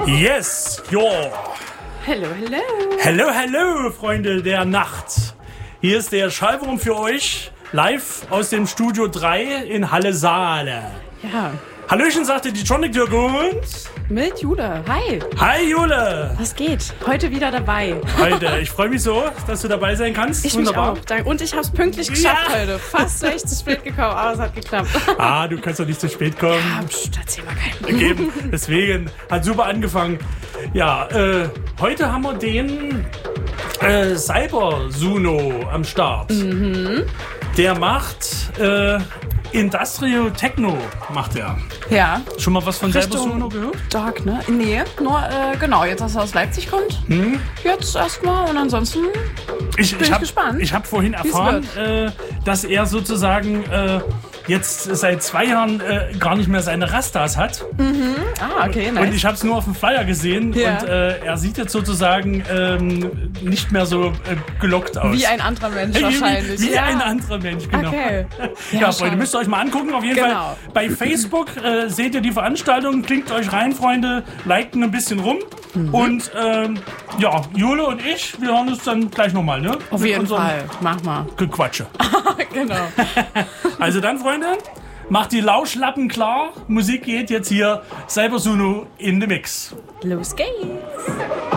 Yes, jo. Hello, hello. Hello, hello, Freunde der Nacht. Hier ist der Schallwurm für euch, live aus dem Studio 3 in Halle Saale. Ja. Hallöchen, sagte die Tronic Dirk und... Mit Jule. Hi. Hi, Jule. Was geht? Heute wieder dabei. Heute, ich freue mich so, dass du dabei sein kannst. Ich Wunderbar. mich auch. Danke. Und ich habe es pünktlich geschafft heute. Fast wäre ich zu spät gekommen, aber es hat geklappt. Ah, du kannst doch nicht zu spät kommen. Ja, pst, erzähl mal keinen. Gegeben. Deswegen hat super angefangen. Ja, heute haben wir den Cyber Suno am Start. Mhm. Der macht Industrial Techno, macht er. Ja. Schon mal was von Cyber Suno gehört? Dark, ne? Nee, nur, genau, jetzt, dass er aus Leipzig kommt. Jetzt erstmal und ansonsten bin ich gespannt. Ich habe vorhin erfahren, dass er sozusagen jetzt seit 2 Jahren gar nicht mehr seine Rastas hat. Mhm. Ah, okay, nice. Und ich habe es nur auf dem Flyer gesehen und er sieht jetzt sozusagen nicht mehr so gelockt aus. Wie ein anderer Mensch wahrscheinlich. Wie ein anderer Mensch, genau. Okay. Ja, Freunde, müsst ihr euch mal angucken. Auf jeden Fall bei Facebook seht ihr die Veranstaltung. Klickt euch rein, Freunde. Liken ein bisschen rum. Und ja, Jule und ich, wir hören uns dann gleich nochmal, ne? Auf jeden Fall. Mach mal. Gequatsche. Genau. Also dann, Freunde, macht die Lauschlappen klar. Musik geht jetzt hier. Cyber Suno in the Mix. Los geht's.